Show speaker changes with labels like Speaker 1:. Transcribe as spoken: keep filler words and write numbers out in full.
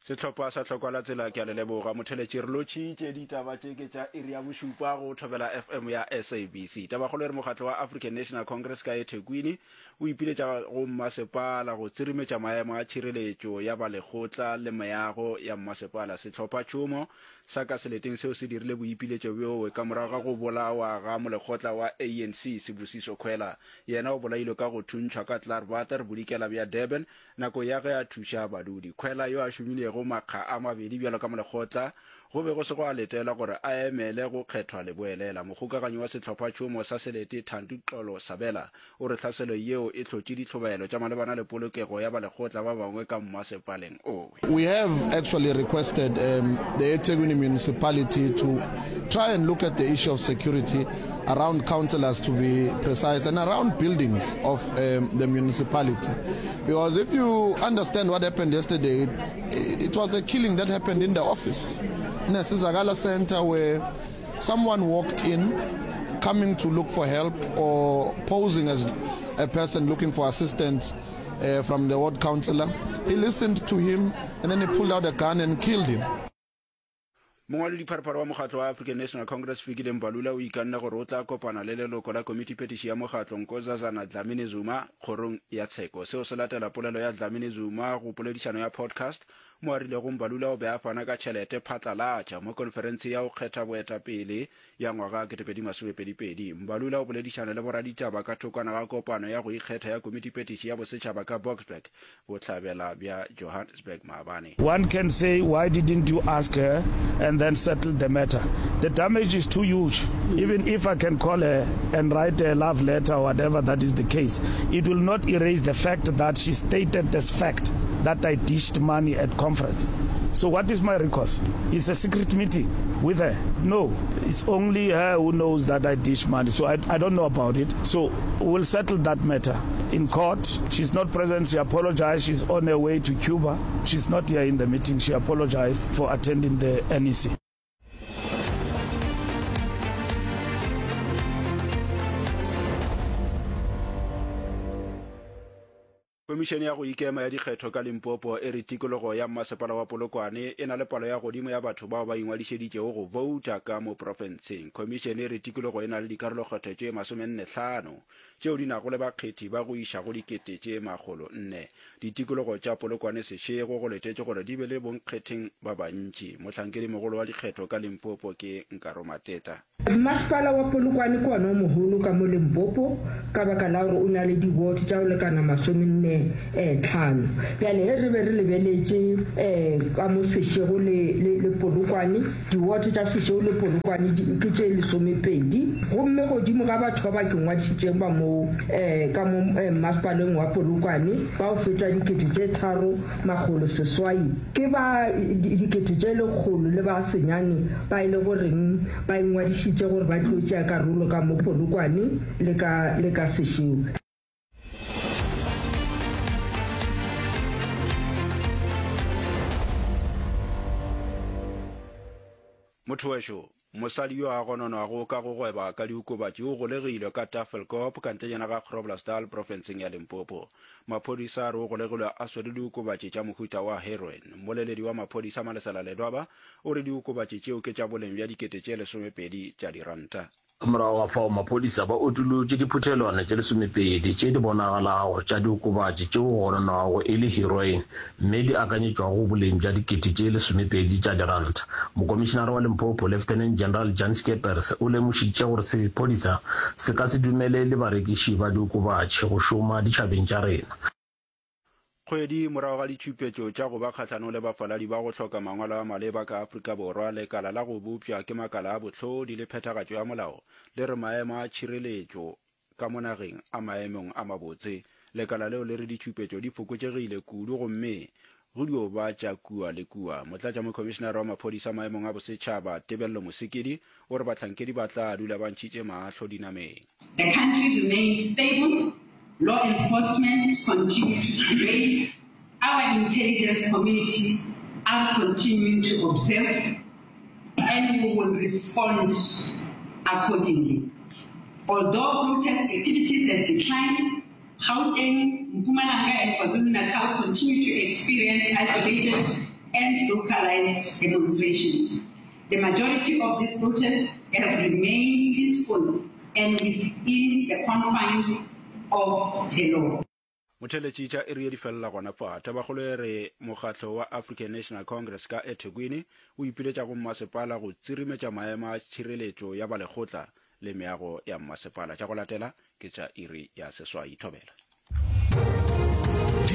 Speaker 1: Setlhopha sa tlhokwala tsela ke a le leboga motheletši re lotšitše ditaba tše ke tša iri ya bošupa go thobela F M ya S A B C. Tabakgolo re mokgatlo wa African National Congress ka eThekwini o ipiletša go mmasepala go tsirimetša maemo a tšhireletšo ya balekgotla le meago ya mmasepala. Setlhopha tšhomo sa ka seleteng seo se dirile boipiletšo bjowe ka morago ga go bolawa ga molekgotla wa A N C Sibusiso Khwela. Yena o bolailwe ka go thuntšhwa ka Clarwater bodikela bja Durban nako ya ge a thuša badudi. Khwela yo a šomilego makga a mabedi bjalo ka molekgotla go be go se go a letela gore a emele go kgethwa le boelela. Mogokaganyi wa setlhopha tšhomo sa selete Thandi Xolo Sabela o re tlhaselo yeo e tlotše ditlhobaelo tša malebana le polokego ya balekgotla ba bangwe ka mmasepaleng o.
Speaker 2: We have actually requested um, the eThekwini municipality to try and look at the issue of security around councillors, to be precise, and around buildings of um, the municipality. Because if you understand what happened yesterday, it, it was a killing that happened in the office, in a Sizagala center, where someone walked in coming to look for help or posing as a person looking for assistance uh, from the ward councillor. He listened to him and then he pulled out a gun and killed him.
Speaker 1: Mongwadi dipharaparo wa mokgatlo wa African National Congress Fikile Mbalula o ikanna gore o tla kopana le leloko la komiti petiši ya mokgatlo Nkosazana Dlamini Zuma kgorong ya tsheko. Seo se latela polelo ya Dlamini Zuma go poledišano ya podcast mo a rile go Mbalula o be a fana ka tšhelete phatlalatša mo konferense ya go kgetha boetapele ya ngwaga ke tepedi masomepedi pedi. Mbalula o boledišana le boraditaba ka thokwana ga kopano ya go ikgetha ya komiti petiši ya bosetšhaba ka Boksburg bohlabela bja Johannesburg maabane.
Speaker 3: One can say, why didn't you ask her and then settle the matter? The damage is too huge. Even if I can call her and write a love letter or whatever that is the case, it will not erase the fact that she stated as fact that I dished money at conference. So what is my recourse? It's a secret meeting with her. No, it's only her who knows that I dish money. So I, I don't know about it. So we'll settle that matter in court. She's not present. She apologized. She's on her way to Cuba. She's not here in the meeting. She apologized for attending the N E C.
Speaker 1: Komishene ya go ikema ya dikgetho ka Limpopo e re tikologo ya mmasepala wa Polokwane e na le palo ya godimo ya batho bao ba ingwadišeditšego go vouta ka mo profenseng. Komishene e re tikologo e na le dikarolokgetho tše masomenne hlano tšeo di nago le bakgethi ba go iša go dikete tše magolo nne. Ditikologo tša Polokwane sešego go letetše gore di be le bonkgetheng ba bantši. Mohlankedi mogolo wa dikgetho ka Limpopo ke Nkaro Mateta.
Speaker 4: Masepala wa Polokwane ke ona o moholo ka mo Limpopo ka baka la gore o na le diwoti tša go lekana masomenne eh tlhano. Bjale e re be re lebeletše eh ka mo sešego le le Polokwane diwoti tša sešego le Polokwane ke tše lesomepedi gomme godimo ga batho ba ba ke ngwadišitšeng ba mo eh ka mo masepaleng wa Polokwane ba o fetša dikete tše tharo magolo seswai ke ba dikete tše lekgolo le ba senyane ba ile goreng ba ingwadišitše gore ba tlotša karolo ka mo Polokwane le ka le ka sešego.
Speaker 1: Motho wešo mosadi yo a gononwago ka go gweba ka diokobatši o golegilwe ka Tafelkop kantejana ga Groblersdal profenseng ya Limpopo. Maphodisa a re o golegilwe a swere diokobatši tša mohuta wa heroin. Moleledi wa maphodisa Malesela Ledwaba o re diokobatši tšeo ke tša boleng bja dikete tše lesomepedi tša diranta.
Speaker 5: Morago ga fao maphodisa ba utulotše diphuthelwana tše lesomepedi tše di bonagalago tša diokobatši tšeo go gononwago e le heroin mme di akanyetšwago boleng bja dikete tše lesomepedi tša diranta. Mokomišenare wa Limpopo Lieutenant General Jan Skeepers o lemošitše gore sephodisa se ka se dumele le barekiši ba diokobatši go šoma ditšhabeng tša rena.
Speaker 1: Kgwedi morago ga ditšhupetšo tša go ba kgahlano le bafaladi ba go hloka mangwalo a maleba ka Afrika Borwa lekala la go bopša ke makala a bohlodi le phethagatšo ya molao le re maemo a tšhireletšo ka monageng a maemong a mabotse. Lekala leo le re ditšhupetšo di fokotšegile kudu gomme go dio ba tša kua le kua. Motlatša mokomišenare wa maphodisa maemong a bosetšhaba Tebello Mosekedi o re bahlankedi ba tla dula ba ntšhitše mahlo dinameng.
Speaker 6: The country remains stable. Law enforcement continue to prevail. Our intelligence community are continuing to observe and we will respond accordingly. Although protest activities have declined, Gauteng, Mpumalanga and KwaZulu-Natal continue to experience isolated and localized demonstrations. The majority of these protests have remained peaceful and within the confines of the law.
Speaker 1: motheletši tša area di felela gona fa tabagolo e re mokgatlo wa African National Congress ka eThekwini o ipiletša go mmasepala go tsirimetša maemo a tšhireletšo ya balekgotla le meago ya mmasepala. tša go latela ke tša iri ya seswai thobela.